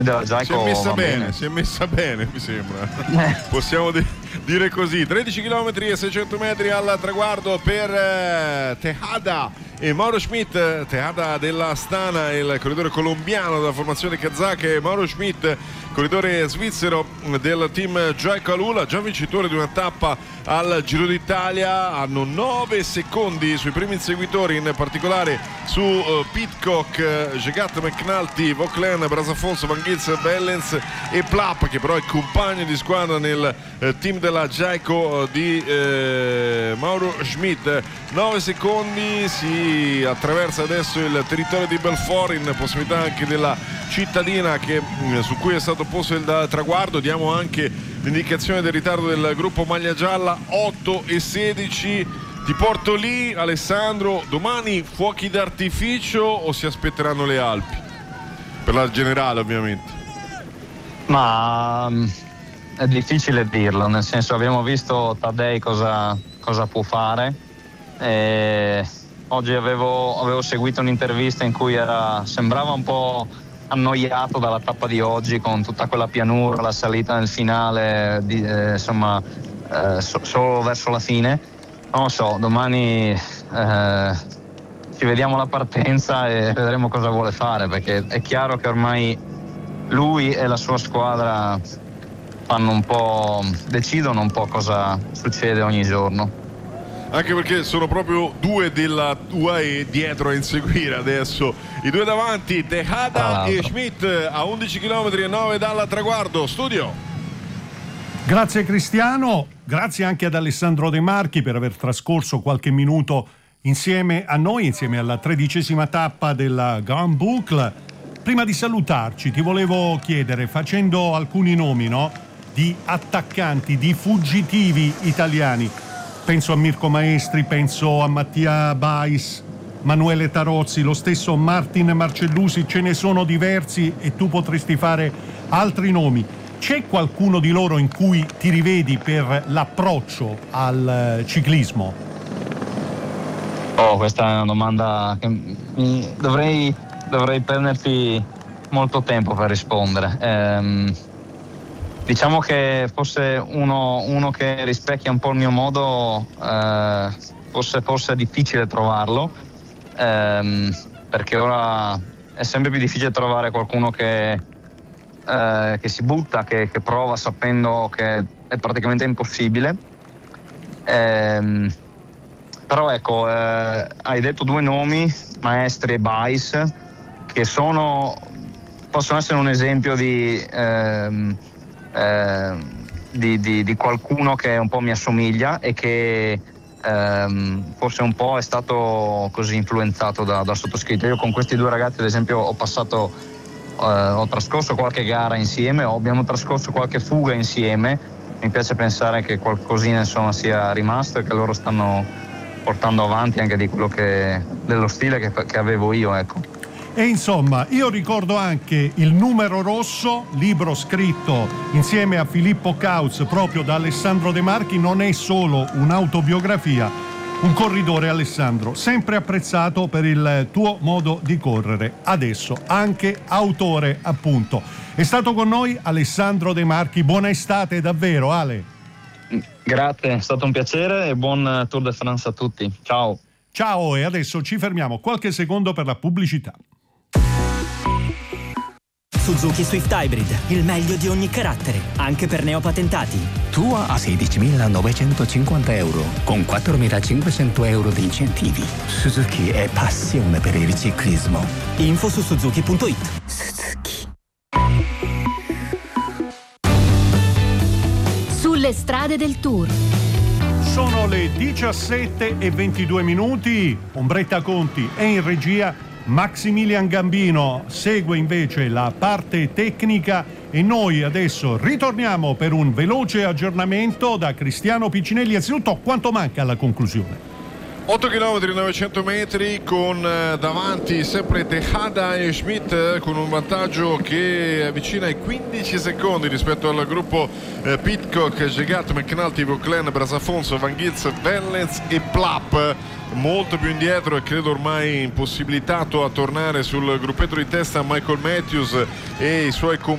della Giaico si è messa bene, mi sembra. Possiamo dire così. 13 km e 600 metri al traguardo per Tejada e Mauro Schmidt. Tejada dell'Astana, il corridore colombiano della formazione kazaka, e Mauro Schmidt, corridore svizzero del team Giaico Alula, già vincitore di una tappa al Giro d'Italia. Hanno 9 secondi sui primi inseguitori, in particolare su Pidcock, Jegat, McNulty, Vauclain, Brasafonso, Van Gils, Bellens e Plap, che però è compagno di squadra nel team della Giaico di Mauro Schmidt. 9 secondi, si attraversa adesso il territorio di Belfort, in prossimità anche della cittadina su cui è stato posto il traguardo. Diamo anche l'indicazione del ritardo del gruppo Maglia Gialla, 8 e 16. Ti porto lì, Alessandro. Domani fuochi d'artificio o si aspetteranno le Alpi? Per la generale, ovviamente. Ma è difficile dirlo, nel senso, abbiamo visto Taddei cosa può fare. Oggi avevo seguito un'intervista in cui sembrava un po' annoiato dalla tappa di oggi, con tutta quella pianura, la salita nel finale, solo verso la fine. Non lo so, domani ci vediamo alla partenza e vedremo cosa vuole fare, perché è chiaro che ormai lui e la sua squadra decidono un po' cosa succede ogni giorno. Anche perché sono proprio due della UAE dietro a inseguire adesso i due davanti, Tejada e Schmidt, a 11 km e 9 dal traguardo. Studio. Grazie Cristiano, grazie anche ad Alessandro De Marchi per aver trascorso qualche minuto insieme a noi, insieme alla 13ª tappa della Grand Boucle. Prima di salutarci ti volevo chiedere, facendo alcuni nomi, no, di attaccanti, di fuggitivi italiani, penso a Mirko Maestri, penso a Mattia Bais, Manuele Tarozzi, lo stesso Martin Marcellusi, ce ne sono diversi e tu potresti fare altri nomi. C'è qualcuno di loro in cui ti rivedi per l'approccio al ciclismo? Questa è una domanda che dovrei prenderti molto tempo per rispondere. Diciamo che forse uno che rispecchia un po' il mio modo, forse è difficile trovarlo, perché ora è sempre più difficile trovare qualcuno che si butta, che prova sapendo che è praticamente impossibile. Però ecco, hai detto due nomi, Maestri e Bais, che possono essere un esempio di qualcuno che un po' mi assomiglia e che forse un po' è stato così influenzato da sottoscritto. Io con questi due ragazzi, ad esempio, ho trascorso qualche gara insieme, abbiamo trascorso qualche fuga insieme. Mi piace pensare che qualcosina insomma sia rimasto e che loro stanno portando avanti anche di quello dello stile che avevo io, ecco. E insomma, io ricordo anche Il numero rosso, libro scritto insieme a Filippo Kautz proprio da Alessandro De Marchi. Non è solo un'autobiografia, un corridore, Alessandro, sempre apprezzato per il tuo modo di correre, adesso anche autore, appunto. È stato con noi Alessandro De Marchi, buona estate davvero, Ale. Grazie, è stato un piacere e buon Tour de France a tutti. Ciao. Ciao, e adesso ci fermiamo qualche secondo per la pubblicità. Suzuki Swift Hybrid, il meglio di ogni carattere, anche per neopatentati. Tua a 16.950 euro, con 4.500 euro di incentivi. Suzuki è passione per il ciclismo. Info su suzuki.it. Suzuki. Sulle strade del Tour. Sono le 17:22. Ombretta Conti è in regia. Maximilian Gambino segue invece la parte tecnica e noi adesso ritorniamo per un veloce aggiornamento da Cristiano Piccinelli. Anzitutto, quanto manca alla conclusione? 8 km 900 metri con davanti sempre Tejada e Schmidt con un vantaggio che avvicina ai 15 secondi rispetto al gruppo Pidcock, Jegat, McNulty, Vauclain, Brasafonso, Van Gils, Vellens e Plap. Molto più indietro e credo ormai impossibilitato a tornare sul gruppetto di testa Michael Matthews e i suoi compagni